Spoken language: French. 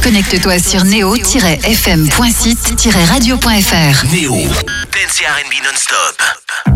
Connecte-toi sur neo-fm.site-radio.fr. Néo. Dance et R&B non-stop.